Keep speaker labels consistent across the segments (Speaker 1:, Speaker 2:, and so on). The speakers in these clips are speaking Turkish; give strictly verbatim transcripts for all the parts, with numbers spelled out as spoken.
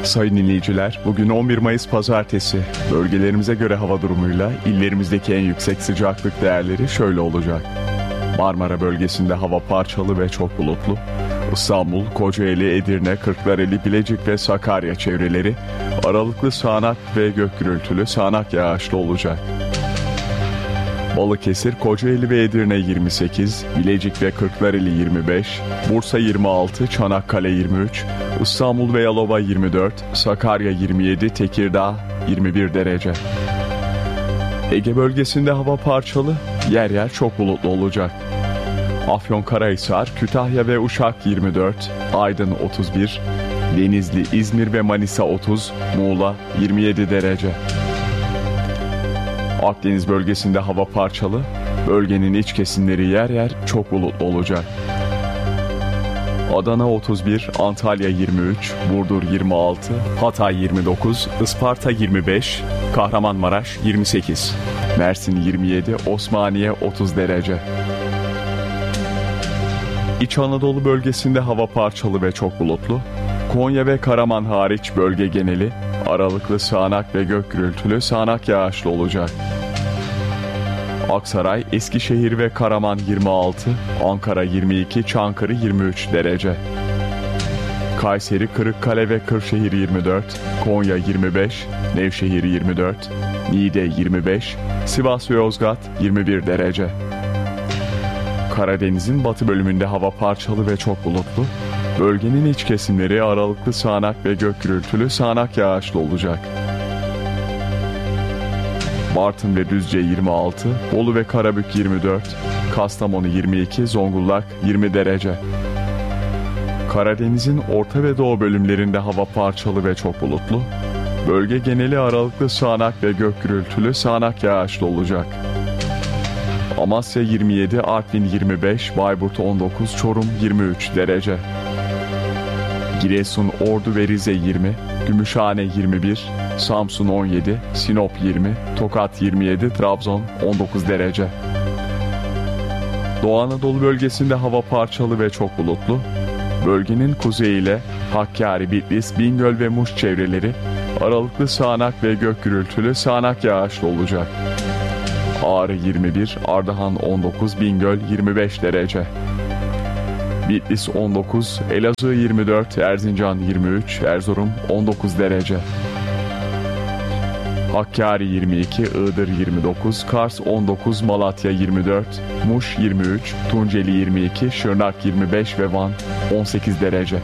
Speaker 1: Sayın dinleyiciler, bugün on bir Mayıs Pazartesi. Bölgelerimize göre hava durumuyla illerimizdeki en yüksek sıcaklık değerleri şöyle olacak. Marmara bölgesinde hava parçalı ve çok bulutlu. İstanbul, Kocaeli, Edirne, Kırklareli, Bilecik ve Sakarya çevreleri aralıklı sağanak ve gök gürültülü sağanak yağışlı olacak. Balıkesir, Kocaeli ve Edirne yirmi sekiz, Bilecik ve Kırklareli yirmi beş, Bursa yirmi altı, Çanakkale yirmi üç, İstanbul ve Yalova yirmi dört, Sakarya yirmi yedi, Tekirdağ yirmi bir derece. Ege bölgesinde hava parçalı, yer yer çok bulutlu olacak. Afyonkarahisar, Kütahya ve Uşak yirmi dört, Aydın otuz bir, Denizli, İzmir ve Manisa otuz, Muğla yirmi yedi derece. Akdeniz bölgesinde hava parçalı, bölgenin iç kesimleri yer yer çok bulutlu olacak. Adana otuz bir, Antalya yirmi üç, Burdur yirmi altı, Hatay yirmi dokuz, Isparta yirmi beş, Kahramanmaraş yirmi sekiz, Mersin yirmi yedi, Osmaniye otuz derece. İç Anadolu bölgesinde hava parçalı ve çok bulutlu. Konya ve Karaman hariç bölge geneli aralıklı sağanak ve gök gürültülü sağanak yağışlı olacak. Aksaray, Eskişehir ve Karaman yirmi altı, Ankara yirmi iki, Çankırı yirmi üç derece. Kayseri, Kırıkkale ve Kırşehir yirmi dört, Konya yirmi beş, Nevşehir yirmi dört, Niğde yirmi beş, Sivas ve Yozgat yirmi bir derece. Karadeniz'in batı bölümünde hava parçalı ve çok bulutlu. Bölgenin iç kesimleri aralıklı sağanak ve gök gürültülü sağanak yağışlı olacak. Bartın ve Düzce yirmi altı, Bolu ve Karabük yirmi dört, Kastamonu yirmi iki, Zonguldak yirmi derece. Karadeniz'in orta ve doğu bölümlerinde hava parçalı ve çok bulutlu. Bölge geneli aralıklı sağanak ve gök gürültülü sağanak yağışlı olacak. Amasya yirmi yedi, Artvin yirmi beş, Bayburt on dokuz, Çorum yirmi üç derece. Giresun, Ordu ve Rize yirmi, Gümüşhane yirmi bir, Samsun on yedi, Sinop yirmi, Tokat yirmi yedi, Trabzon on dokuz derece. Doğu Anadolu bölgesinde hava parçalı ve çok bulutlu. Bölgenin kuzeyiyle Hakkari, Bitlis, Bingöl ve Muş çevreleri aralıklı sağanak ve gök gürültülü sağanak yağışlı olacak. Ağrı yirmi bir, Ardahan on dokuz, Bingöl yirmi beş derece. Bitlis on dokuz, Elazığ yirmi dört, Erzincan yirmi üç, Erzurum on dokuz derece. Hakkari yirmi iki, Iğdır yirmi dokuz, Kars on dokuz, Malatya yirmi dört, Muş yirmi üç, Tunceli yirmi iki, Şırnak yirmi beş ve Van on sekiz derece.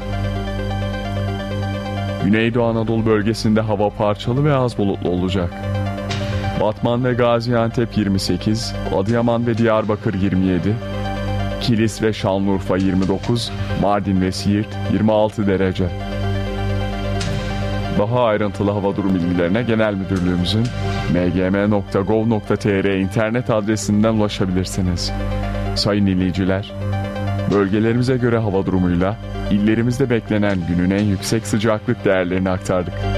Speaker 1: Güneydoğu Anadolu bölgesinde hava parçalı ve az bulutlu olacak. Batman ve Gaziantep yirmi sekiz, Adıyaman ve Diyarbakır yirmi yedi, Kilis ve Şanlıurfa yirmi dokuz, Mardin ve Siirt yirmi altı derece. Daha ayrıntılı hava durum bilgilerine Genel Müdürlüğümüzün m g m nokta gov nokta t r internet adresinden ulaşabilirsiniz. Sayın dinleyiciler, bölgelerimize göre hava durumuyla illerimizde beklenen günün en yüksek sıcaklık değerlerini aktardık.